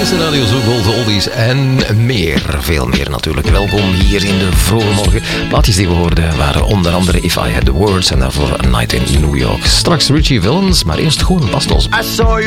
beste Radio Zo Gold Oldies en meer. Veel meer natuurlijk. Welkom hier in de vroege morgen. Plaatjes die we hoorden waren onder andere If I Had The Words en daarvoor A Night in New York. Straks Richie Valens, maar eerst gewoon Bastos.